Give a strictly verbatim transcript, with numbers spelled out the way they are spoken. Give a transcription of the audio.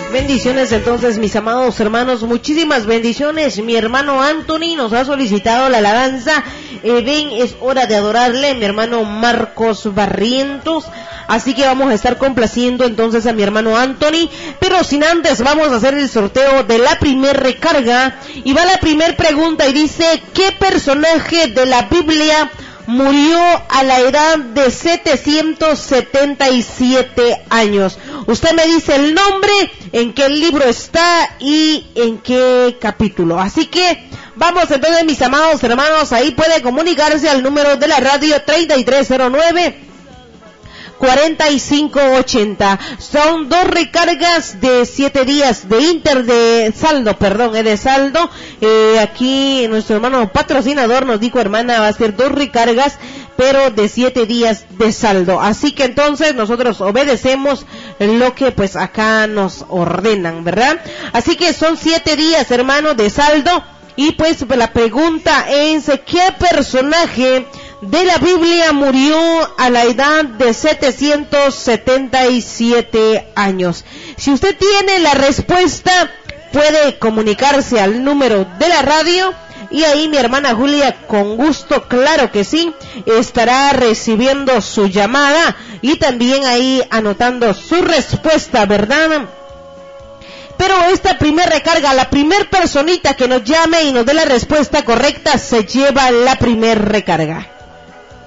Bendiciones entonces, mis amados hermanos, muchísimas bendiciones. Mi hermano Anthony nos ha solicitado la alabanza, eh, ven, es hora de adorarle, mi hermano Marcos Barrientos. Así que vamos a estar complaciendo entonces a mi hermano Anthony, pero sin antes vamos a hacer el sorteo de la primer recarga. Y va la primer pregunta y dice, ¿qué personaje de la Biblia murió a la edad de setecientos setenta y siete años? Usted me dice el nombre, en qué libro está y en qué capítulo. Así que vamos entonces, mis amados hermanos, ahí puede comunicarse al número de la radio treinta y tres cero nueve, cuarenta y cinco ochenta. Son dos recargas de siete días de inter de saldo, perdón, es de saldo. Eh, aquí nuestro hermano patrocinador nos dijo, hermana, va a ser dos recargas, pero de siete días de saldo. Así que entonces nosotros obedecemos lo que pues acá nos ordenan, ¿verdad? Así que son siete días, hermano, de saldo. Y pues la pregunta es, ¿qué personaje de la Biblia murió a la edad de setecientos setenta y siete años? Si usted tiene la respuesta, puede comunicarse al número de la radio y ahí mi hermana Julia, con gusto, claro que sí, estará recibiendo su llamada y también ahí anotando su respuesta, ¿verdad? Pero esta primer recarga, la primer personita que nos llame y nos dé la respuesta correcta, se lleva la primer recarga.